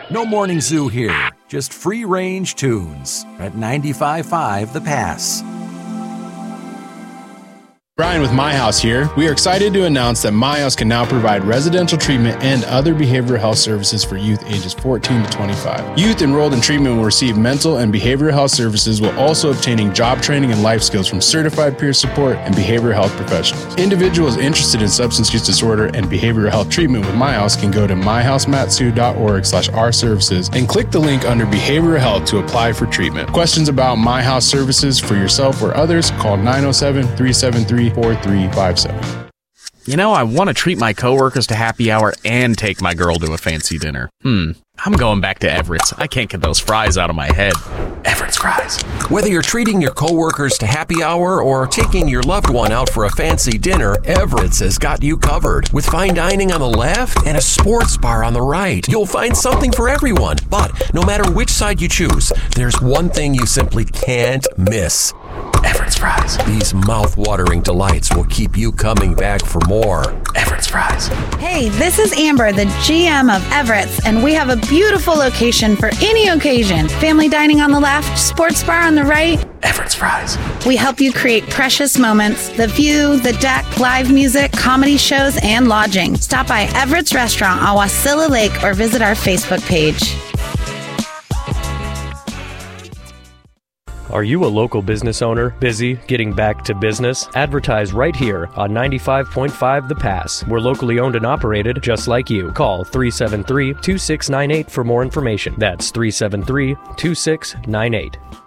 No morning zoo here, just free-range tunes at 95.5 The Pass. Brian with My House here. We are excited to announce that My House can now provide residential treatment and other behavioral health services for youth ages 14 to 25. Youth enrolled in treatment will receive mental and behavioral health services while also obtaining job training and life skills from certified peer support and behavioral health professionals. Individuals interested in substance use disorder and behavioral health treatment with My House can go to myhousematsu.org/our-services and click the link under behavioral health to apply for treatment. Questions about My House services for yourself or others, call 907-373-4357. You know, I want to treat my coworkers to happy hour and take my girl to a fancy dinner. I'm going back to Everett's. I can't get those fries out of my head. Everett's fries. Whether you're treating your coworkers to happy hour or taking your loved one out for a fancy dinner, Everett's has got you covered. With fine dining on the left and a sports bar on the right, you'll find something for everyone. But no matter which side you choose, there's one thing you simply can't miss. Everett's fries. These mouth-watering delights will keep you coming back for more. Everett's fries. Hey, this is Amber, the GM of Everett's, and we have a beautiful location for any occasion. Family dining on the left, sports bar on the right. Everett's fries. We help you create precious moments. The view, the deck, live music, comedy shows, and lodging. Stop by Everett's Restaurant on Wasilla Lake or visit our Facebook page. Are you a local business owner, busy, getting back to business? Advertise right here on 95.5 The Pass. We're locally owned and operated just like you. Call 373-2698 for more information. That's 373-2698.